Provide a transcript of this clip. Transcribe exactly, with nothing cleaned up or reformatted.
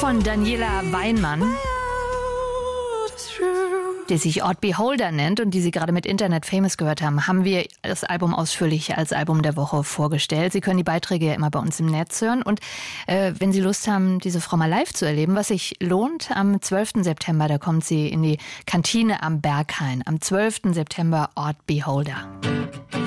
von Daniela Weinmann, die sich Odd Beholder nennt und die Sie gerade mit Internet Famous gehört haben, haben wir das Album ausführlich als Album der Woche vorgestellt. Sie können die Beiträge ja immer bei uns im Netz hören. Und äh, wenn Sie Lust haben, diese Frau mal live zu erleben, was sich lohnt, am zwölften September, da kommt sie in die Kantine am Berghain. Am zwölften September Odd Beholder.